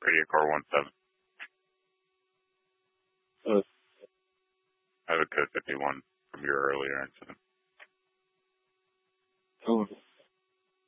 Radio Core 17. I have a code 51 from your earlier incident.